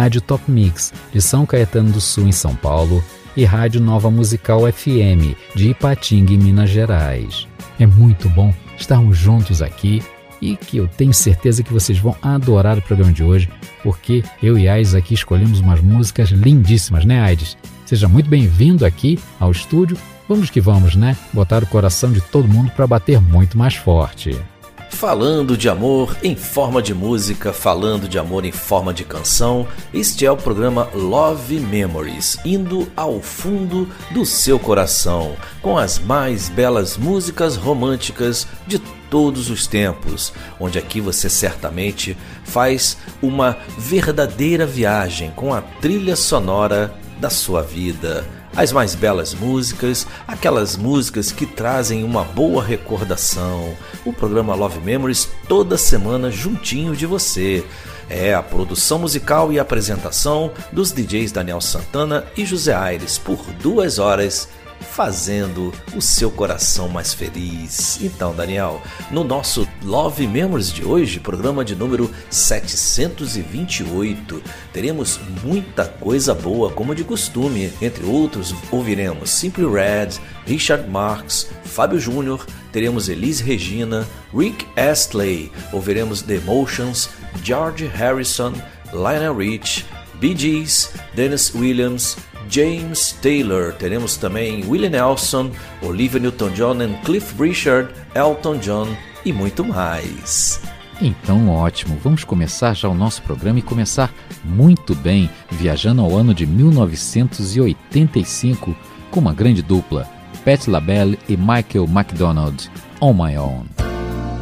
Rádio Top Mix, de São Caetano do Sul, em São Paulo, e Rádio Nova Musical FM, de Ipatinga, em Minas Gerais. É muito bom estarmos juntos aqui e que eu tenho certeza que vocês vão adorar o programa de hoje, porque eu e Aires aqui escolhemos umas músicas lindíssimas, né, Aires? Seja muito bem-vindo aqui ao estúdio. Vamos que vamos, né? Botar o coração de todo mundo para bater muito mais forte. Falando de amor em forma de música, falando de amor em forma de canção, este é o programa Love Memories, indo ao fundo do seu coração, com as mais belas músicas românticas de todos os tempos, onde aqui você certamente faz uma verdadeira viagem com a trilha sonora da sua vida. As mais belas músicas, aquelas músicas que trazem uma boa recordação. O programa Love Memories toda semana juntinho de você. É a produção musical e apresentação dos DJs Daniel Santana e José Aires por 2 horas, fazendo o seu coração mais feliz. Então, Daniel, no nosso Love Memories de hoje, programa de número 728, teremos muita coisa boa, como de costume. Entre outros, ouviremos Simply Red, Richard Marx, Fábio Júnior, teremos Elis Regina, Rick Astley, ouviremos The Emotions, George Harrison, Lionel Rich, Bee Gees, Dennis Williams, James Taylor, teremos também Willie Nelson, Olivia Newton-John and Cliff Richard, Elton John e muito mais. Então, ótimo, vamos começar já o nosso programa e começar muito bem, viajando ao ano de 1985 com uma grande dupla, Patti LaBelle e Michael McDonald, On My Own.